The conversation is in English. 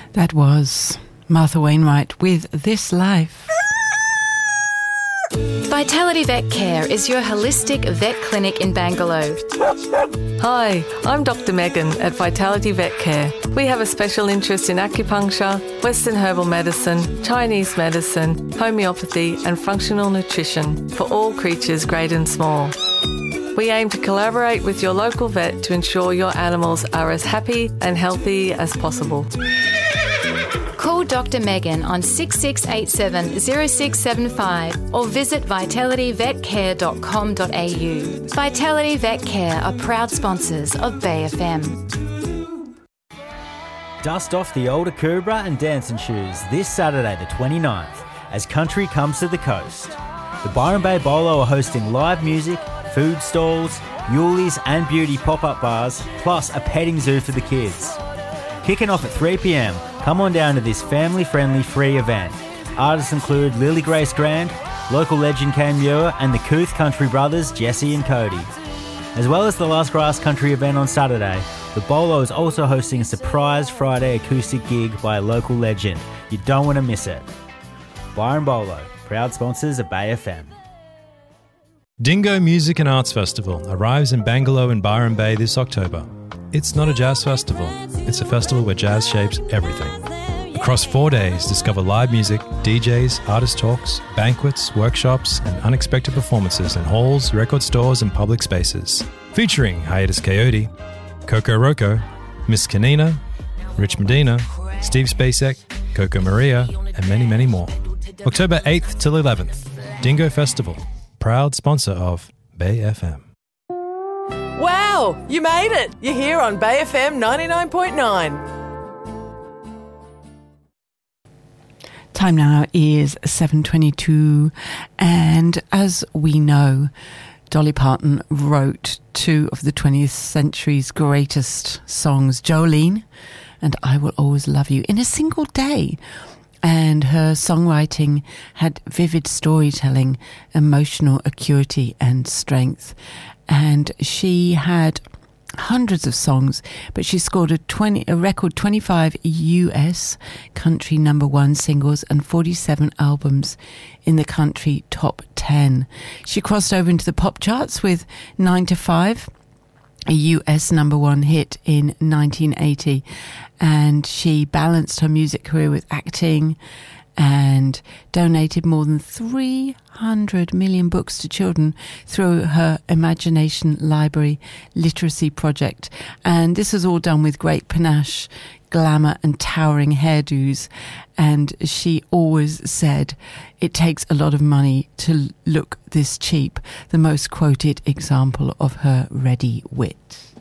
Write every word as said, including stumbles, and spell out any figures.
That was Martha Wainwright with This Life. Vitality Vet Care is your holistic vet clinic in Bangalore. Hi, I'm Doctor Megan at Vitality Vet Care. We have a special interest in acupuncture, Western herbal medicine, Chinese medicine, homeopathy and functional nutrition for all creatures great and small. We aim to collaborate with your local vet to ensure your animals are as happy and healthy as possible. Call Doctor Megan on six six eight seven zero six seven five or visit vitality vet care dot com dot a u. Vitality Vet Care are proud sponsors of Bay F M. Dust off the old Akubra and dancing shoes this Saturday the twenty-ninth as country comes to the coast. The Byron Bay Bolo are hosting live music, food stalls, Yulees and beauty pop-up bars, plus a petting zoo for the kids. Kicking off at three p m, come on down to this family-friendly free event. Artists include Lily Grace Grand, local legend Kane Muir, and the Kooth Country Brothers, Jesse and Cody. As well as the Last Grass Country event on Saturday, the Bolo is also hosting a surprise Friday acoustic gig by a local legend. You don't want to miss it. Byron Bolo, proud sponsors of Bay F M. Dingo Music and Arts Festival arrives in Bangalore and Byron Bay this October. It's not a jazz festival, it's a festival where jazz shapes everything. Across four days, discover live music, D Js, artist talks, banquets, workshops, and unexpected performances in halls, record stores, and public spaces. Featuring Hiatus Coyote, Coco Roco, Miss Kanina, Rich Medina, Steve Spacek, Coco Maria, and many, many more. October eighth till eleventh, Dingo Festival, proud sponsor of Bay F M. Wow, you made it! You're here on Bay F M ninety-nine point nine. Time now is seven twenty-two, and as we know, Dolly Parton wrote two of the twentieth century's greatest songs, Jolene and I Will Always Love You, in a single day. And her songwriting had vivid storytelling, emotional acuity and strength. And she had hundreds of songs, but she scored a twenty a record twenty-five U S country number one singles and forty-seven albums in the country top ten. She crossed over into the pop charts with Nine to Five, a U S number one hit in nineteen eighty, and she balanced her music career with acting and donated more than three hundred million books to children through her Imagination Library Literacy Project. And this was all done with great panache, glamour and towering hairdos. And she always said, it takes a lot of money to look this cheap, the most quoted example of her ready wit.